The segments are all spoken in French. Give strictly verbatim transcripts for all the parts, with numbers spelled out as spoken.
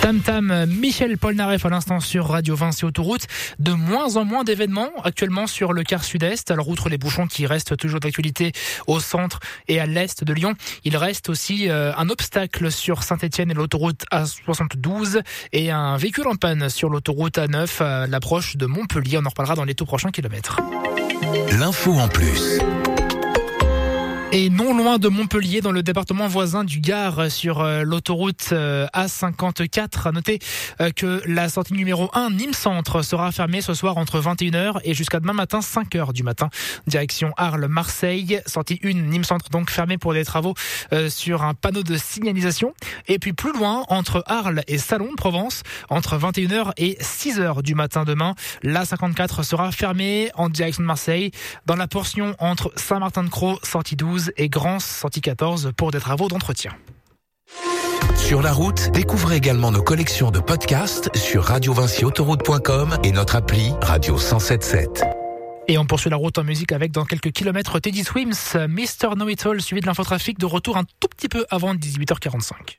Tam Tam, Michel Polnareff à l'instant sur Radio Vinci Autoroute. De moins en moins d'événements actuellement sur le quart sud-est. Alors outre les bouchons qui restent toujours d'actualité au centre et à l'est de Lyon, il reste aussi euh, un obstacle sur Saint-Étienne et l'autoroute A soixante-douze et un véhicule en panne sur l'autoroute A neuf à l'approche de Montpellier. On en reparlera dans les tout prochains kilomètres. L'info en plus. Et non loin de Montpellier, dans le département voisin du Gard, sur euh, l'autoroute euh, A cinquante-quatre, à noter euh, que la sortie numéro un, Nîmes Centre, sera fermée ce soir entre vingt et une heures et jusqu'à demain matin, cinq heures du matin. Direction Arles-Marseille, sortie un, Nîmes Centre, donc fermée pour des travaux euh, sur un panneau de signalisation. Et puis plus loin, entre Arles et Salon de Provence, entre vingt et une heures et six heures du matin demain, l'A cinquante-quatre sera fermée en direction de Marseille, dans la portion entre Saint-Martin-de-Crau, sortie douze, et Grance, sortie quatorze, pour des travaux d'entretien. Sur la route, découvrez également nos collections de podcasts sur radio vinci autoroute point com et notre appli Radio cent sept sept. Et on poursuit la route en musique avec, dans quelques kilomètres, Teddy Swims, mister Know It All, suivi de l'infotrafic, de retour un tout petit peu avant dix-huit heures quarante-cinq.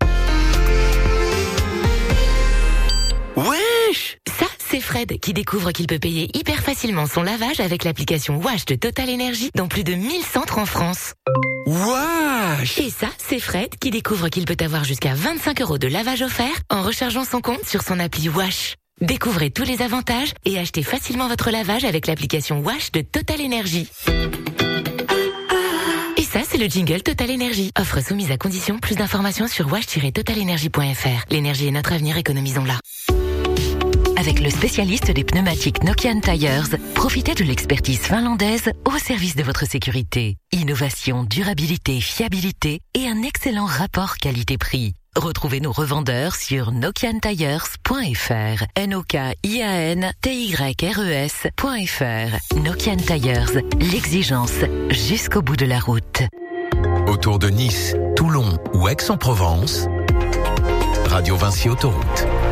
Wesh! Ça, c'est Fred qui découvre qu'il peut payer hyper facilement son lavage avec l'application Wash de Total Energy dans plus de mille centres en France. Wesh! Et ça, c'est Fred qui découvre qu'il peut avoir jusqu'à vingt-cinq euros de lavage offert en rechargeant son compte sur son appli Wash. Découvrez tous les avantages et achetez facilement votre lavage avec l'application Wash de Total Energy. Et ça, c'est le jingle Total Energy. Offre soumise à condition. Plus d'informations sur wash tiret total energy point f r. L'énergie est notre avenir, économisons-la. Avec le spécialiste des pneumatiques Nokian Tires, profitez de l'expertise finlandaise au service de votre sécurité. Innovation, durabilité, fiabilité et un excellent rapport qualité-prix. Retrouvez nos revendeurs sur nokian tires point f r. N O K I A N T Y R E S point f r. Nokian Tires, l'exigence jusqu'au bout de la route. Autour de Nice, Toulon ou Aix-en-Provence, Radio Vinci Autoroute.